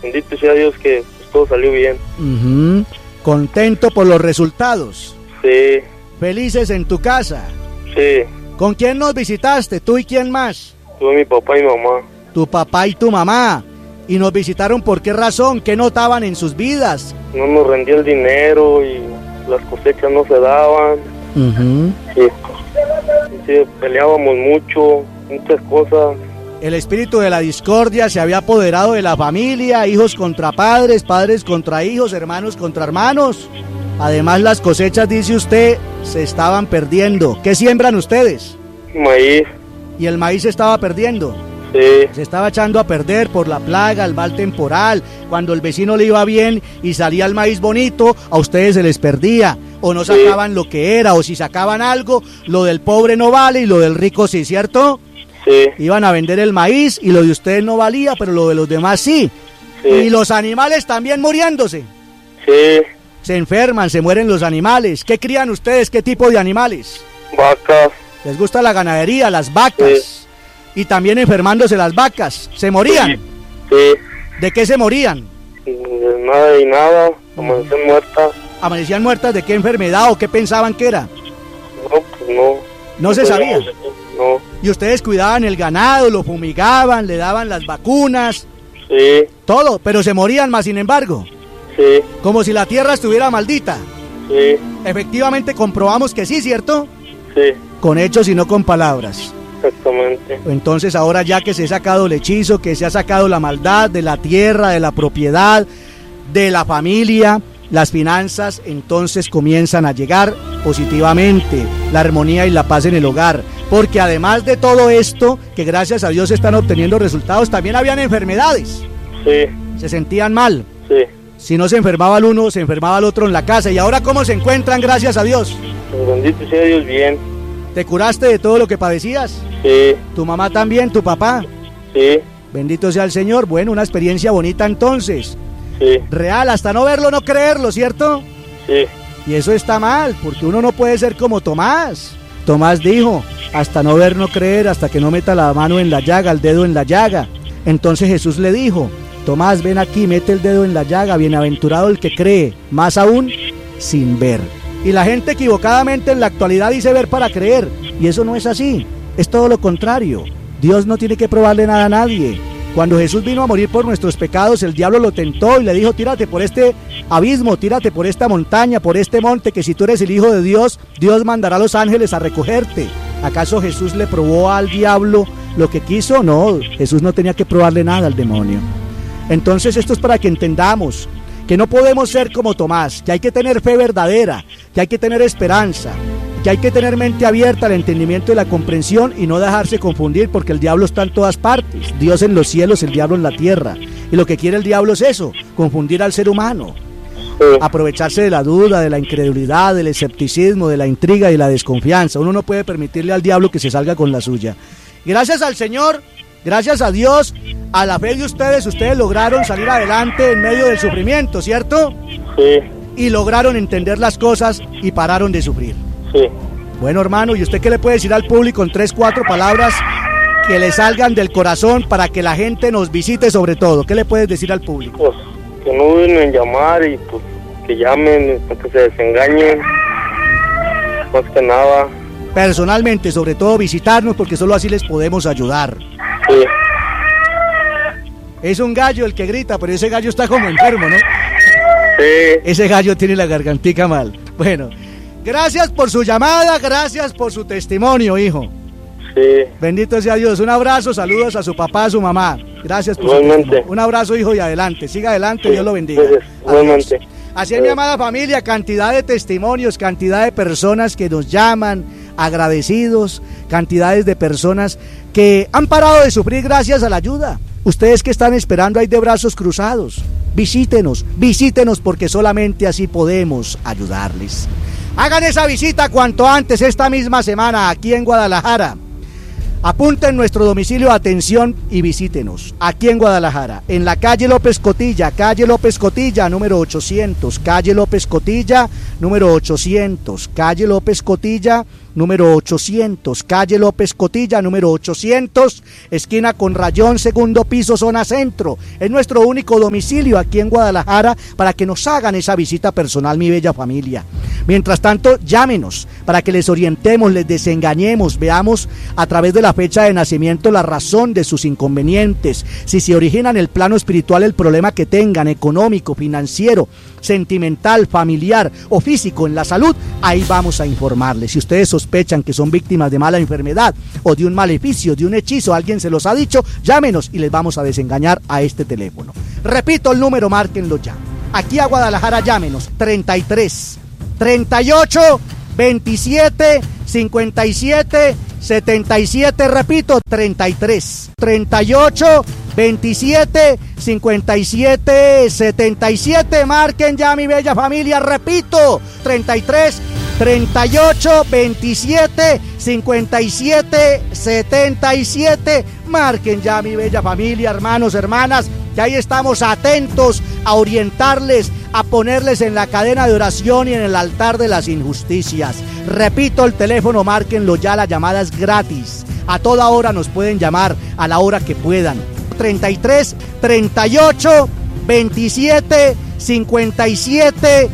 bendito sea Dios que pues, todo salió bien. ¿Contento por los resultados? Sí. ¿Felices en tu casa? Sí. ¿Con quién nos visitaste? ¿Tú y quién más? Tuve mi papá y mamá. Tu papá y tu mamá. ¿Y nos visitaron por qué razón? ¿Qué notaban en sus vidas? No nos rendía el dinero y las cosechas no se daban. Sí, peleábamos mucho, muchas cosas. El espíritu de la discordia se había apoderado de la familia, hijos contra padres, padres contra hijos, hermanos contra hermanos. Además, las cosechas, dice usted, se estaban perdiendo. ¿Qué siembran ustedes? Maíz. ¿Y el maíz se estaba perdiendo? Sí. Se estaba echando a perder por la plaga, el mal temporal. Cuando el vecino le iba bien y salía el maíz bonito, a ustedes se les perdía. O no sacaban lo que era, o si sacaban algo, lo del pobre no vale y lo del rico sí, ¿cierto? Sí. Iban a vender el maíz y lo de ustedes no valía, pero lo de los demás sí. Y los animales también muriéndose. Sí. Se enferman, se mueren los animales. ¿Qué crían ustedes? ¿Qué tipo de animales? Vacas. ¿Les gusta la ganadería, las vacas? Sí. Y también enfermándose las vacas. ¿Se morían? Sí. ¿De qué se morían? De nada y nada. Amanecían muertas. ¿Amanecían muertas de qué enfermedad o qué pensaban que era? No, pues no. ¿No se sabía? No. ¿Y ustedes cuidaban el ganado, lo fumigaban, le daban las vacunas? Sí. Todo, pero se morían más sin embargo. Sí. Como si la tierra estuviera maldita. Sí. Efectivamente comprobamos que sí, ¿cierto? Sí. Con hechos y no con palabras. Exactamente. Entonces ahora ya que se ha sacado el hechizo, que se ha sacado la maldad de la tierra, de la propiedad, de la familia, las finanzas, entonces comienzan a llegar positivamente la armonía y la paz en el hogar. Porque además de todo esto, que gracias a Dios están obteniendo resultados, también habían enfermedades. Sí. Se sentían mal. Sí. Si no se enfermaba el uno, se enfermaba el otro en la casa. ¿Y ahora cómo se encuentran, gracias a Dios? Pues bendito sea Dios, bien. ¿Te curaste de todo lo que padecías? Sí. ¿Tu mamá también, tu papá? Sí. Bendito sea el Señor. Bueno, una experiencia bonita entonces. Sí. Real, hasta no verlo, no creerlo, ¿cierto? Sí. Y eso está mal, porque uno no puede ser como Tomás. Tomás dijo, hasta no ver, no creer, hasta que no meta la mano en la llaga, el dedo en la llaga. Entonces Jesús le dijo, Tomás, ven aquí, mete el dedo en la llaga, bienaventurado el que cree, más aún, sin ver. Y la gente equivocadamente en la actualidad dice ver para creer, y eso no es así, es todo lo contrario. Dios no tiene que probarle nada a nadie. Cuando Jesús vino a morir por nuestros pecados, el diablo lo tentó y le dijo, tírate por este abismo, tírate por esta montaña, por este monte, que si tú eres el Hijo de Dios, Dios mandará a los ángeles a recogerte. ¿Acaso Jesús le probó al diablo lo que quiso? No, Jesús no tenía que probarle nada al demonio. Entonces esto es para que entendamos que no podemos ser como Tomás, que hay que tener fe verdadera, que hay que tener esperanza, que hay que tener mente abierta al entendimiento y la comprensión y no dejarse confundir, porque el diablo está en todas partes, Dios en los cielos, el diablo en la tierra, y lo que quiere el diablo es eso, confundir al ser humano, aprovecharse de la duda, de la incredulidad, del escepticismo, de la intriga y la desconfianza. Uno no puede permitirle al diablo que se salga con la suya. Gracias al Señor, gracias a Dios, a la fe de ustedes lograron salir adelante en medio del sufrimiento, ¿cierto? Sí. Y lograron entender las cosas y pararon de sufrir. Sí. Bueno, hermano, ¿y usted qué le puede decir al público en 3, 4 palabras que le salgan del corazón para que la gente nos visite sobre todo? ¿Qué le puedes decir al público? Pues que no duden en llamar y pues que llamen, que se desengañen, más que nada. Personalmente, sobre todo visitarnos, porque solo así les podemos ayudar. Sí. Es un gallo el que grita, pero ese gallo está como enfermo, ¿no? Sí. Ese gallo tiene la gargantica mal. Bueno, gracias por su llamada, gracias por su testimonio, hijo. Sí. Bendito sea Dios. Un abrazo, saludos a su papá, a su mamá. Gracias por su testimonio. Un abrazo, hijo, y adelante. Siga adelante, sí. Dios lo bendiga. Igualmente. Así es, mi amada familia, cantidad de testimonios, cantidad de personas que nos llaman, agradecidos, cantidades de personas que han parado de sufrir gracias a la ayuda. Ustedes que están esperando ahí de brazos cruzados, visítenos, visítenos, porque solamente así podemos ayudarles. Hagan esa visita cuanto antes esta misma semana aquí en Guadalajara. Apunten nuestro domicilio de atención y visítenos aquí en Guadalajara, en la calle López Cotilla, número 800, calle López Cotilla, número 800, calle López Cotilla, número 800, calle López Cotilla, número 800, esquina con Rayón, segundo piso, zona centro. Es nuestro único domicilio aquí en Guadalajara para que nos hagan esa visita personal, mi bella familia. Mientras tanto, llámenos para que les orientemos, les desengañemos, veamos a través de la fecha de nacimiento la razón de sus inconvenientes, si se origina en el plano espiritual el problema que tengan, económico, financiero, sentimental, familiar o físico en la salud, ahí vamos a informarles. Si ustedes sospechan que son víctimas de mala enfermedad o de un maleficio, de un hechizo, alguien se los ha dicho, llámenos y les vamos a desengañar a este teléfono. Repito el número, márquenlo ya. Aquí a Guadalajara llámenos, 33 38 27 57 77, repito, 33 38 27 57 77, marquen ya, mi bella familia, repito, 33 38 27 57 77, marquen ya, mi bella familia, hermanos, hermanas, que ahí estamos atentos a orientarles, a ponerles en la cadena de oración y en el altar de las injusticias. Repito el teléfono, márquenlo ya, la llamada es gratis. A toda hora nos pueden llamar, a la hora que puedan. 33 38 27 57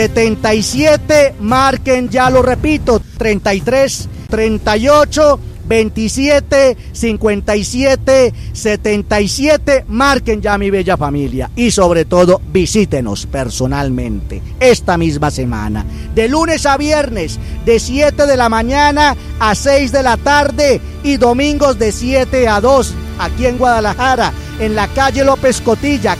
77, marquen ya, lo repito, 33 38 27 57 77, marquen ya, mi bella familia, y sobre todo visítenos personalmente esta misma semana, de lunes a viernes, de 7 de la mañana a 6 de la tarde y domingos de 7 a 2, aquí en Guadalajara, en la calle López Cotilla,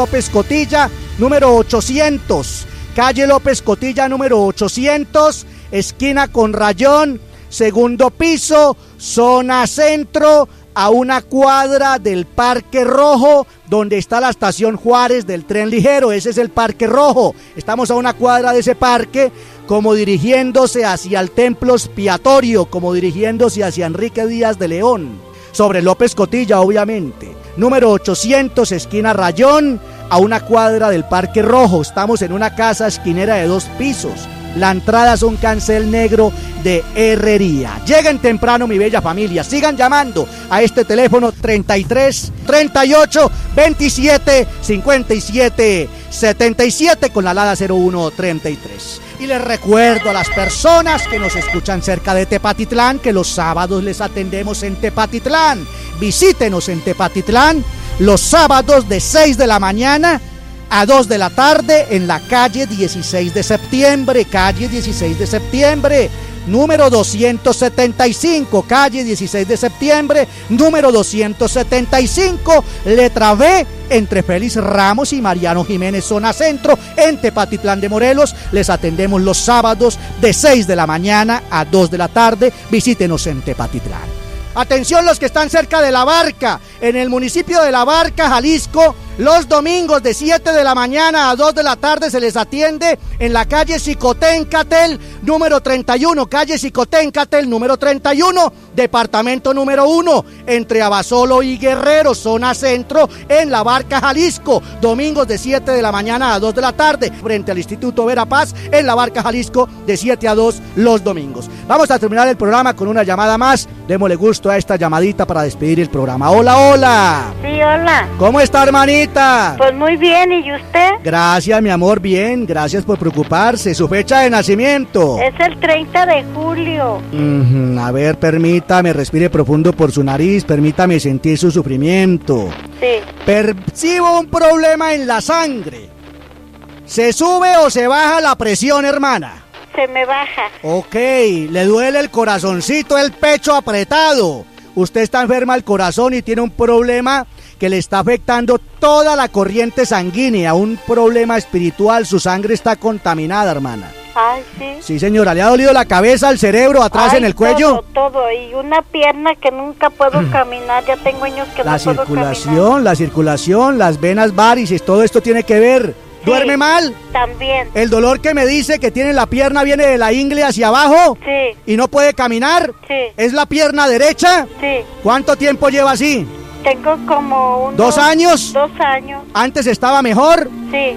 número 800, calle López Cotilla, número 800, esquina con Rayón, segundo piso, zona centro, a una cuadra del Parque Rojo, donde está la estación Juárez del tren ligero. Ese es el Parque Rojo. Estamos a una cuadra de ese parque, como dirigiéndose hacia el templo expiatorio, como dirigiéndose hacia Enrique Díaz de León, sobre López Cotilla, obviamente. Número 800, esquina Rayón, a una cuadra del Parque Rojo. Estamos en una casa esquinera de 2 pisos. La entrada es un cancel negro de herrería. Lleguen temprano, mi bella familia. Sigan llamando a este teléfono 33 38 27 57 77 con la alada 0133. Y les recuerdo a las personas que nos escuchan cerca de Tepatitlán que los sábados les atendemos en Tepatitlán. Visítenos en Tepatitlán los sábados de 6 de la mañana a 2 de la tarde en la calle 16 de septiembre, número 275, calle 16 de septiembre, número 275, letra B, entre Félix Ramos y Mariano Jiménez, zona centro, en Tepatitlán de Morelos. Les atendemos los sábados de 6 de la mañana a 2 de la tarde. Visítenos en Tepatitlán. Atención los que están cerca de La Barca, en el municipio de La Barca, Jalisco, los domingos de 7 de la mañana a 2 de la tarde se les atiende en la calle Xicoténcatl, número 31, calle Xicoténcatl, número 31, departamento número 1, entre Abasolo y Guerrero, zona centro, en La Barca, Jalisco, domingos de 7 de la mañana a 2 de la tarde, frente al Instituto Verapaz, en La Barca, Jalisco, de 7 a 2 los domingos. Vamos a terminar el programa con una llamada más. Démosle gusto a esta llamadita para despedir el programa. Hola, hola. Sí, hola. ¿Cómo está, hermanita? Pues muy bien, ¿y usted? Gracias, mi amor, bien. Gracias por preocuparse. ¿Su fecha de nacimiento? Es el 30 de julio. A ver, permítame, respire profundo por su nariz. Permítame sentir su sufrimiento. Sí. Percibo un problema en la sangre. ¿Se sube o se baja la presión, hermana? Se me baja. Ok, le duele el corazoncito, el pecho apretado. Usted está enferma del corazón y tiene un problema que le está afectando toda la corriente sanguínea, un problema espiritual, su sangre está contaminada, hermana. Ay, sí. Sí, señora, ¿le ha dolido la cabeza, el cerebro, atrás en el cuello? Todo, y una pierna que nunca puedo caminar, ya tengo años que no puedo caminar. La circulación, las venas varices, todo esto tiene que ver. Sí, ¿duerme mal? También. ¿El dolor que me dice que tiene en la pierna viene de la ingle hacia abajo? Sí. ¿Y no puede caminar? Sí. ¿Es la pierna derecha? Sí. ¿Cuánto tiempo lleva así? Tengo como unos... ¿2 años? 2 años. ¿Antes estaba mejor? Sí.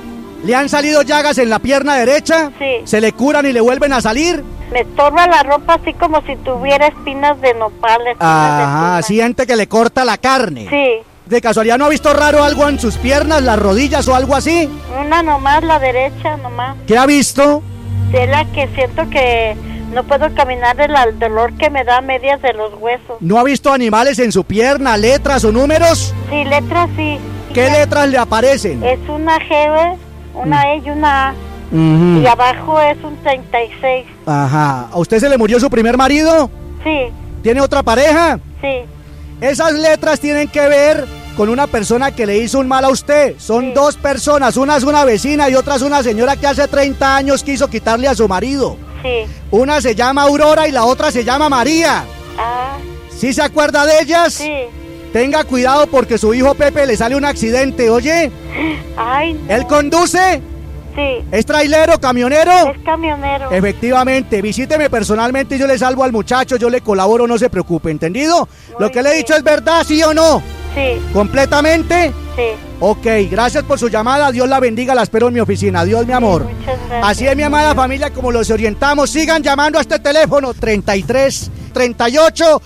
¿Le han salido llagas en la pierna derecha? Sí. ¿Se le curan y le vuelven a salir? Me estorba la ropa así como si tuviera espinas de nopales. Ajá, siente que le corta la carne. Sí. ¿De casualidad no ha visto raro algo en sus piernas, las rodillas o algo así? Una nomás, la derecha nomás. ¿Qué ha visto? De la que siento que no puedo caminar del dolor que me da a medias de los huesos. ¿No ha visto animales en su pierna, letras o números? Sí, letras sí. ¿Qué letras le aparecen? Es una G, una E y una A. Y abajo es un 36. Ajá. ¿A usted se le murió su primer marido? Sí. ¿Tiene otra pareja? Sí. Esas letras tienen que ver con una persona que le hizo un mal a usted. Son dos personas, una es una vecina y otra es una señora que hace 30 años quiso quitarle a su marido. Sí. Una se llama Aurora y la otra se llama María. Ah. ¿Sí se acuerda de ellas? Sí. Tenga cuidado porque su hijo Pepe le sale un accidente, ¿oye? Ay, no. ¿Él conduce? Sí. ¿Es trailero, camionero? Es camionero. Efectivamente, visíteme personalmente y yo le salvo al muchacho, yo le colaboro, no se preocupe, ¿entendido? Lo que le he dicho es verdad, ¿sí o no? Sí. ¿Completamente? Sí. Ok, gracias por su llamada, Dios la bendiga, la espero en mi oficina, adiós mi amor. Muchas gracias. Así es mi amada familia, como los orientamos, sigan llamando a este teléfono 33 38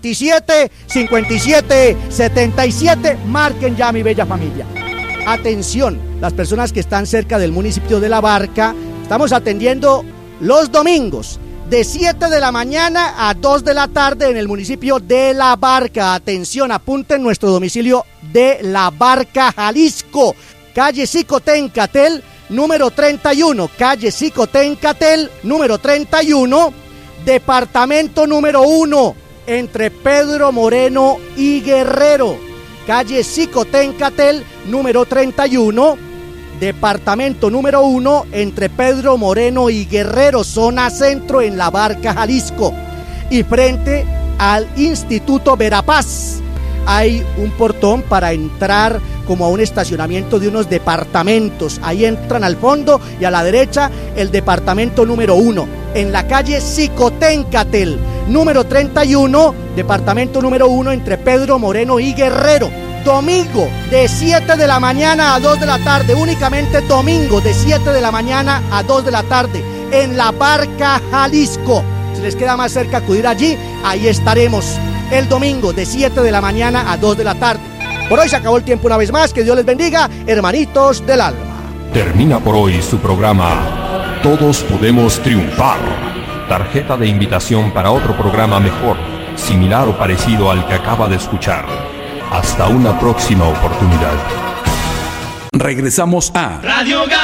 27 57 77, marquen ya mi bella familia. Atención, las personas que están cerca del municipio de La Barca, estamos atendiendo los domingos de 7 de la mañana a 2 de la tarde en el municipio de La Barca. Atención, apunten nuestro domicilio de La Barca, Jalisco, calle Xicoténcatel, número 31, calle Xicoténcatel, número 31, departamento número 1, entre Pedro Moreno y Guerrero. Calle Xicoténcatel, número 31, departamento número 1, entre Pedro Moreno y Guerrero, zona centro en La Barca, Jalisco. Y frente al Instituto Verapaz hay un portón para entrar como a un estacionamiento de unos departamentos. Ahí entran al fondo y a la derecha el departamento número 1, en la calle Xicoténcatel, número 31, departamento número 1, entre Pedro Moreno y Guerrero. Domingo de 7 de la mañana a 2 de la tarde, únicamente domingo de 7 de la mañana a 2 de la tarde en La Barca, Jalisco. Si les queda más cerca acudir allí, ahí estaremos el domingo de 7 de la mañana a 2 de la tarde. Por hoy se acabó el tiempo una vez más, que Dios les bendiga, hermanitos del alma. Termina por hoy su programa Todos Podemos Triunfar. Tarjeta de invitación para otro programa mejor, similar o parecido al que acaba de escuchar. Hasta una próxima oportunidad. Regresamos a Radio